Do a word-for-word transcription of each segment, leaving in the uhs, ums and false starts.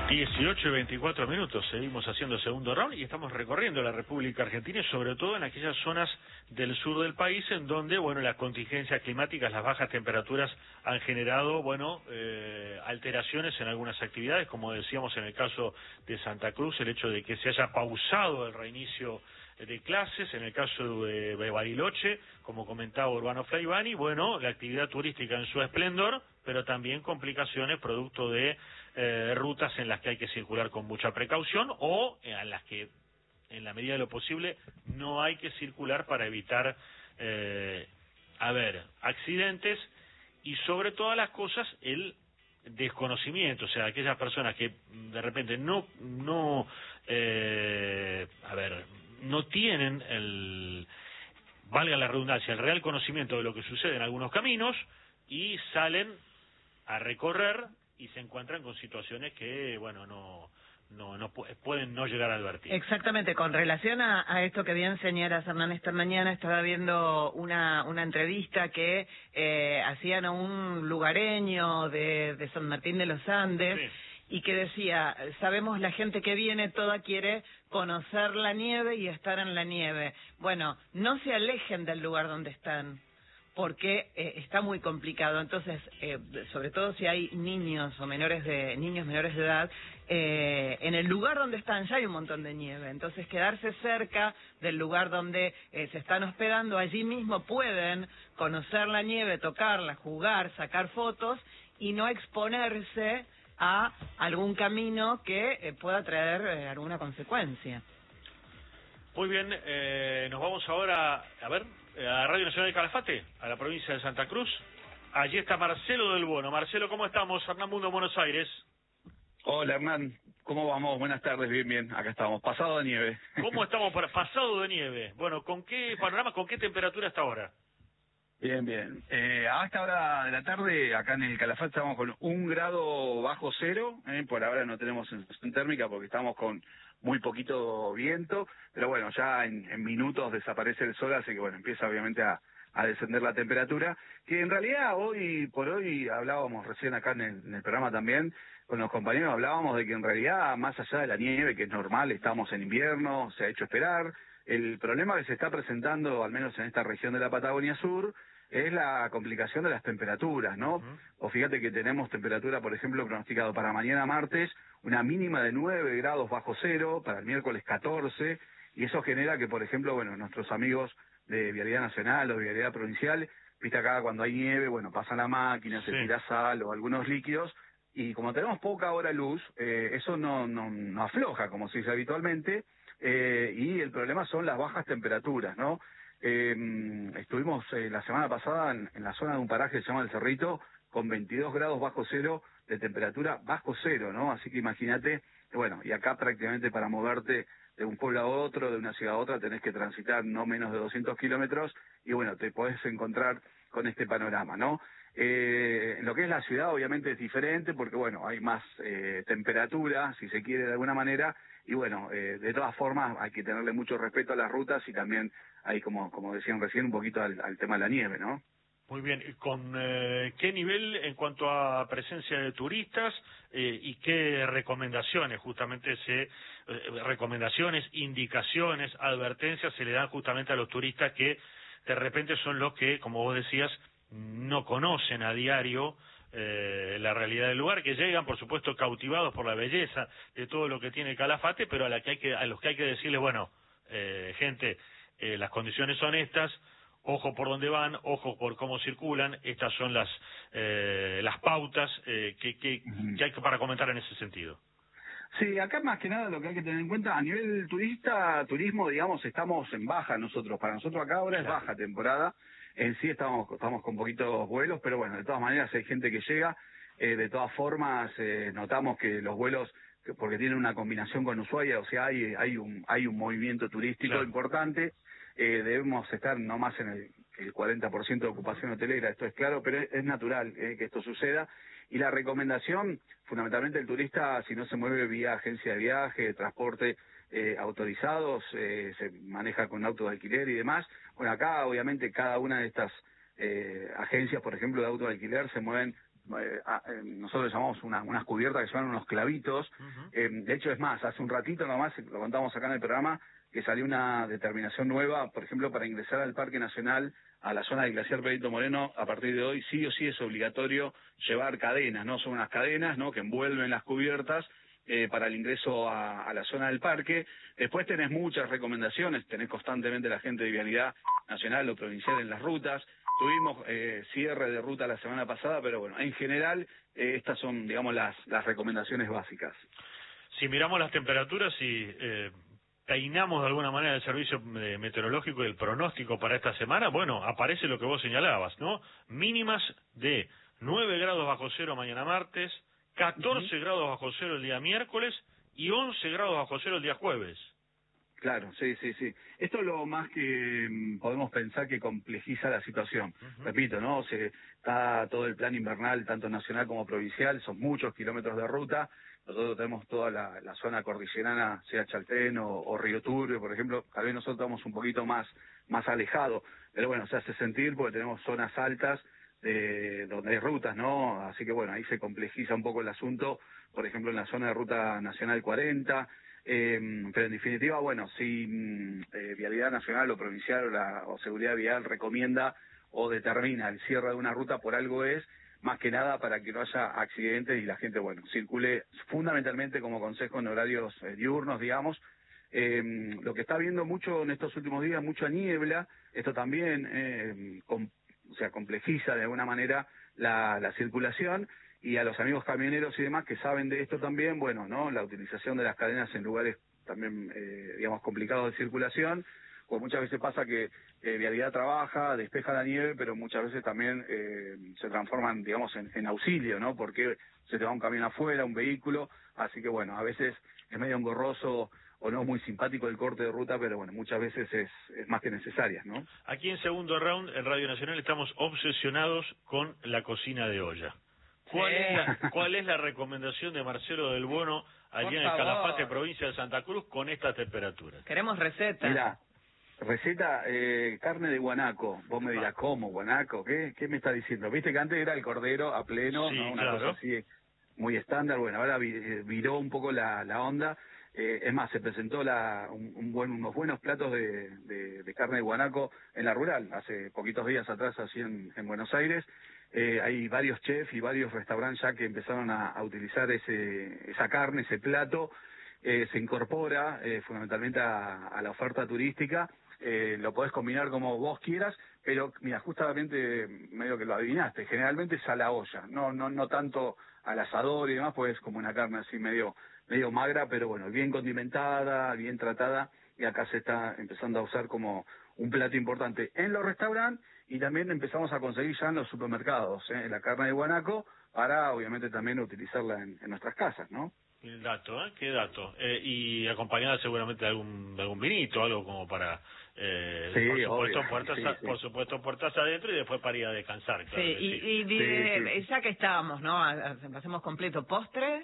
dieciocho y veinticuatro minutos, seguimos haciendo el segundo round y estamos recorriendo la República Argentina y sobre todo en aquellas zonas del sur del país en donde, bueno, las contingencias climáticas, las bajas temperaturas han generado, bueno, eh, alteraciones en algunas actividades, como decíamos en el caso de Santa Cruz, el hecho de que se haya pausado el reinicio de clases, en el caso de, de Bariloche, como comentaba Urbano Flaivani, bueno, la actividad turística en su esplendor, pero también complicaciones producto de eh, rutas en las que hay que circular con mucha precaución o en las que, en la medida de lo posible, no hay que circular para evitar, eh, a ver, accidentes y sobre todas las cosas el desconocimiento, o sea, aquellas personas que de repente no, no, eh, a ver, no tienen el, valga la redundancia, el real conocimiento de lo que sucede en algunos caminos y salen a recorrer y se encuentran con situaciones que, bueno, no, no, no pueden no llegar a advertir. Exactamente, con relación a, a esto que bien señalas, Hernán, esta mañana estaba viendo una, una entrevista que eh, hacían a un lugareño de, de San Martín de los Andes. Sí. Y que decía, sabemos la gente que viene toda quiere conocer la nieve y estar en la nieve. Bueno, no se alejen del lugar donde están, porque eh, está muy complicado. Entonces, eh, sobre todo si hay niños o menores de niños menores de edad, eh, en el lugar donde están ya hay un montón de nieve. Entonces, quedarse cerca del lugar donde eh, se están hospedando, allí mismo pueden conocer la nieve, tocarla, jugar, sacar fotos y no exponerse a algún camino que eh, pueda traer eh, alguna consecuencia. Muy bien, eh, nos vamos ahora, a ver, a Radio Nacional de Calafate, a la provincia de Santa Cruz. Allí está Marcelo del Bono. Marcelo, ¿cómo estamos? Hernán Mundo, Buenos Aires. Hola, Hernán. ¿Cómo vamos? Buenas tardes, bien, bien. Acá estamos, pasado de nieve. ¿Cómo estamos para pasado de nieve? Bueno, ¿con qué panorama, con qué temperatura hasta ahora? Bien, bien. Eh, a esta hora de la tarde, acá en el Calafate, estamos con un grado bajo cero. Eh, por ahora no tenemos sensación térmica porque estamos con muy poquito viento. Pero bueno, ya en, en minutos desaparece el sol, así que bueno, empieza obviamente a, a descender la temperatura. Que en realidad hoy por hoy hablábamos recién acá en el, en el programa también, con los compañeros hablábamos de que en realidad, más allá de la nieve, que es normal, estamos en invierno, se ha hecho esperar. El problema que se está presentando, al menos en esta región de la Patagonia Sur, es la complicación de las temperaturas, ¿no? Uh-huh. O fíjate que tenemos temperatura, por ejemplo, pronosticado para mañana martes, una mínima de nueve grados bajo cero, para el miércoles catorce, y eso genera que, por ejemplo, bueno, nuestros amigos de Vialidad Nacional o de Vialidad Provincial, viste acá cuando hay nieve, bueno, pasan la máquina, se sí. tira sal o algunos líquidos, y como tenemos poca hora luz, eh, eso no, no, no afloja, como se dice habitualmente, eh, y el problema son las bajas temperaturas, ¿no? Eh, estuvimos eh, la semana pasada en, en la zona de un paraje que se llama El Cerrito, con veintidós grados bajo cero de temperatura bajo cero, ¿no? Así que imagínate, bueno, y acá prácticamente para moverte de un pueblo a otro, de una ciudad a otra, tenés que transitar no menos de doscientos kilómetros, y bueno, te podés encontrar con este panorama, ¿no? Eh, en lo que es la ciudad obviamente es diferente porque bueno, hay más eh, temperatura, si se quiere de alguna manera, y bueno, eh, de todas formas hay que tenerle mucho respeto a las rutas y también hay, como como decían recién, un poquito al, al tema de la nieve, ¿no? Muy bien, ¿con eh, qué nivel en cuanto a presencia de turistas eh, y qué recomendaciones, justamente se eh, recomendaciones, indicaciones, advertencias se le dan justamente a los turistas que de repente son los que, como vos decías, no conocen a diario eh, la realidad del lugar, que llegan, por supuesto, cautivados por la belleza de todo lo que tiene Calafate, pero a la que hay que a los que hay que decirles, bueno, eh, gente, eh, las condiciones son estas, ojo por dónde van, ojo por cómo circulan, estas son las eh, las pautas eh, que, que, que hay que para comentar en ese sentido. Sí, acá más que nada lo que hay que tener en cuenta, a nivel turista, turismo, digamos, estamos en baja nosotros, para nosotros acá ahora claro. es baja temporada, en sí estamos estamos con poquitos vuelos, pero bueno, de todas maneras hay gente que llega, eh, de todas formas eh, notamos que los vuelos, porque tienen una combinación con Ushuaia, o sea, hay hay un hay un movimiento turístico claro. importante, eh, debemos estar no más en el, el cuarenta por ciento de ocupación hotelera, esto es claro, pero es, es natural eh, que esto suceda. Y la recomendación, fundamentalmente el turista, si no se mueve vía agencia de viaje, transporte eh, autorizados, eh, se maneja con autos de alquiler y demás. Bueno, acá obviamente cada una de estas eh, agencias, por ejemplo, de autos de alquiler, se mueven eh, a, eh, nosotros llamamos una, unas cubiertas que se llaman unos clavitos. Uh-huh. eh, de hecho, es más, hace un ratito nomás, lo contamos acá en el programa, que salió una determinación nueva, por ejemplo, para ingresar al Parque Nacional, a la zona del glaciar Perito Moreno, a partir de hoy sí o sí es obligatorio llevar cadenas, ¿no? Son unas cadenas, ¿no?, que envuelven las cubiertas eh, para el ingreso a, a la zona del parque. Después tenés muchas recomendaciones, tenés constantemente la gente de Vialidad Nacional o Provincial en las rutas. Tuvimos eh, cierre de ruta la semana pasada, pero bueno, en general eh, estas son, digamos, las, las recomendaciones básicas. Si miramos las temperaturas y eh, peinamos de alguna manera el servicio meteorológico y el pronóstico para esta semana, bueno, aparece lo que vos señalabas, ¿no? Mínimas de nueve grados bajo cero mañana martes, catorce uh-huh. grados bajo cero el día miércoles y once grados bajo cero el día jueves. Claro, sí, sí, sí. Esto es lo más que mm, podemos pensar que complejiza la situación. Uh-huh. Repito, ¿no? Se, está todo el plan invernal, tanto nacional como provincial, son muchos kilómetros de ruta. Nosotros tenemos toda la, la zona cordillerana, sea Chaltén o, o Río Turbio, por ejemplo. Tal vez nosotros estamos un poquito más, más alejados, pero bueno, se hace sentir porque tenemos zonas altas eh, donde hay rutas, ¿no? Así que bueno, ahí se complejiza un poco el asunto, por ejemplo, en la zona de Ruta Nacional cuarenta. Eh, pero en definitiva, bueno, si eh, Vialidad Nacional o Provincial o, la, o Seguridad Vial recomienda o determina el cierre de una ruta, por algo es, más que nada para que no haya accidentes y la gente, bueno, circule fundamentalmente como consejo en horarios eh, diurnos, digamos. Eh, lo que está viendo mucho en estos últimos días, mucha niebla, esto también eh, com, o sea, complejiza de alguna manera la, la circulación. Y a los amigos camioneros y demás que saben de esto también, bueno, ¿no? La utilización de las cadenas en lugares también, eh, digamos, complicados de circulación, pues muchas veces pasa que eh, Vialidad trabaja, despeja la nieve, pero muchas veces también eh, se transforman, digamos, en, en auxilio, ¿no? Porque se te va un camión afuera, un vehículo, así que bueno, a veces es medio engorroso o no muy simpático el corte de ruta, pero bueno, muchas veces es, es más que necesaria, ¿no? Aquí en Segundo Round, en Radio Nacional, estamos obsesionados con la cocina de olla. ¿Cuál, sí. es la, ¿Cuál es la recomendación de Marcelo del Bueno allí en el Calafate, provincia de Santa Cruz, con estas temperaturas? Queremos receta. Mira, receta, eh, carne de guanaco. Vos me dirás, ¿cómo guanaco? ¿Qué, ¿Qué me está diciendo? Viste que antes era el cordero a pleno, sí, ¿no? Una claro. cosa así muy estándar. Bueno, ahora viró un poco la, la onda. Eh, es más, se presentó la, un, un buen, unos buenos platos de, de, de carne de guanaco en la rural, hace poquitos días atrás, así en, en Buenos Aires. Eh, hay varios chefs y varios restaurantes ya que empezaron a, a utilizar ese, esa carne, ese plato. Eh, se incorpora eh, fundamentalmente a, a la oferta turística. Eh, lo podés combinar como vos quieras, pero mira, justamente medio que lo adivinaste, generalmente es a la olla, no no no tanto al asador y demás, pues es como una carne así medio medio magra, pero bueno, bien condimentada, bien tratada, y acá se está empezando a usar como un plato importante en los restaurantes, y también empezamos a conseguir ya en los supermercados, ¿eh? la carne de guanaco, para obviamente también utilizarla en, en nuestras casas, ¿no? El dato, ¿eh? ¿Qué dato? Eh, y acompañada seguramente de algún, de algún vinito, algo como para... Eh, sí, por supuesto, obvio, puertas sí, a, sí. por supuesto, puertas adentro y después para ir a descansar. Claro, sí, y, sí. y, y sí, de, sí. ya que estábamos, ¿no? Hacemos completo postre.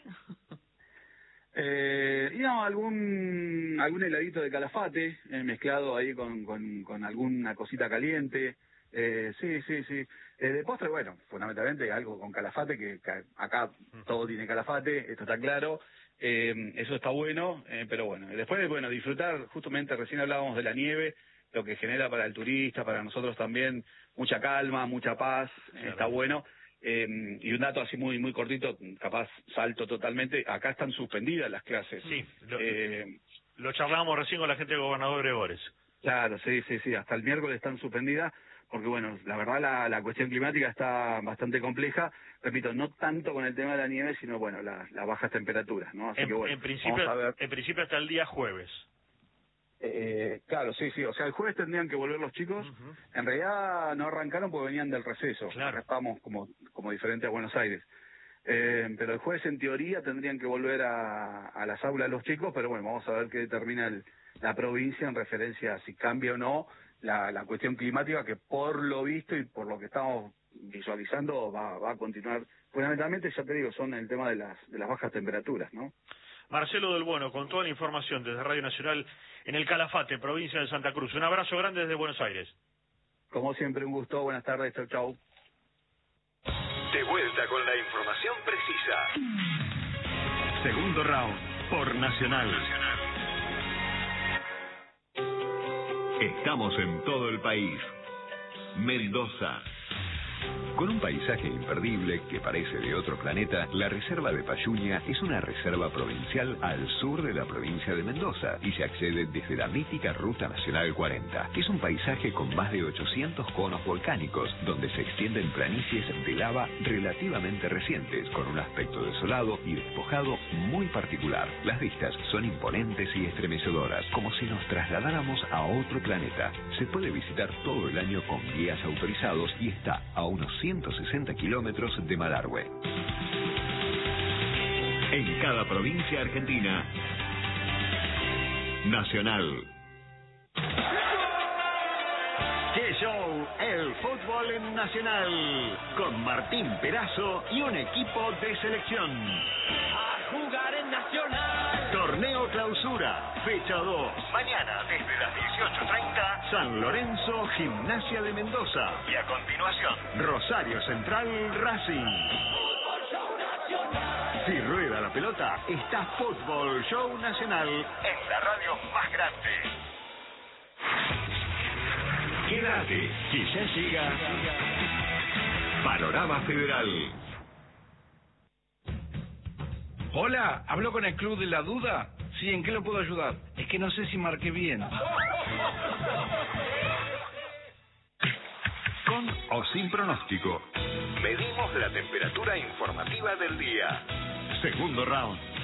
Eh, y no, algún algún heladito de Calafate, eh, mezclado ahí con, con, con alguna cosita caliente. Eh, sí, sí, sí. Eh, de postre, bueno, fundamentalmente algo con Calafate, que, que acá todo tiene Calafate, esto está claro. Eh, eso está bueno, eh, pero bueno, después, bueno, disfrutar, justamente recién hablábamos de la nieve, lo que genera para el turista, para nosotros también, mucha calma, mucha paz, claro. Está bueno. Eh, y un dato así muy muy cortito, capaz salto totalmente, acá están suspendidas las clases. Sí, lo, eh, lo charlábamos recién con la gente de Gobernador Gregores. Claro, sí, sí, sí, hasta el miércoles están suspendidas, porque bueno, la verdad la, la cuestión climática está bastante compleja, repito, no tanto con el tema de la nieve, sino bueno, las la bajas temperaturas, ¿no? Así en, que bueno, en principio, vamos a ver. En principio hasta el día jueves. Eh, claro, sí, sí, o sea, el jueves tendrían que volver los chicos, uh-huh. En realidad no arrancaron porque venían del receso, claro. Acá estamos como, como diferente a Buenos Aires, eh, pero el jueves en teoría tendrían que volver a, a las aulas los chicos, pero bueno, vamos a ver qué determina el, la provincia en referencia a si cambia o no la, la cuestión climática, que por lo visto y por lo que estamos visualizando va, va a continuar, fundamentalmente, ya te digo, son el tema de las, de las bajas temperaturas, ¿no? Marcelo del Bueno, con toda la información desde Radio Nacional en el Calafate, provincia de Santa Cruz. Un abrazo grande desde Buenos Aires. Como siempre, un gusto. Buenas tardes. Chau, chau. De vuelta con la información precisa. Segundo round por Nacional. Estamos en todo el país. Mendoza. Con un paisaje imperdible que parece de otro planeta, la Reserva de Payuña es una reserva provincial al sur de la provincia de Mendoza y se accede desde la mítica Ruta Nacional cuarenta. Es un paisaje con más de ochocientos conos volcánicos, donde se extienden planicies de lava relativamente recientes, con un aspecto desolado y despojado muy particular. Las vistas son imponentes y estremecedoras, como si nos trasladáramos a otro planeta. Se puede visitar todo el año con guías autorizados y está a unos ciento sesenta kilómetros de Malargüe. En cada provincia argentina, Nacional. ¡Qué show! El fútbol en Nacional, con Martín Perazo y un equipo de selección. A jugar en Nacional. Torneo Clausura, fecha dos. Mañana, desde las dieciocho treinta, San Lorenzo, Gimnasia de Mendoza. Y a continuación, Rosario Central, Racing. Fútbol Show Nacional. Si rueda la pelota, está Fútbol Show Nacional en la radio más grande. Quédate, que ya llega Panorama Federal. Hola, ¿hablo con el Club de la Duda? Sí, ¿en qué lo puedo ayudar? Es que no sé si marqué bien. Con o sin pronóstico, medimos la temperatura informativa del día. Segundo round.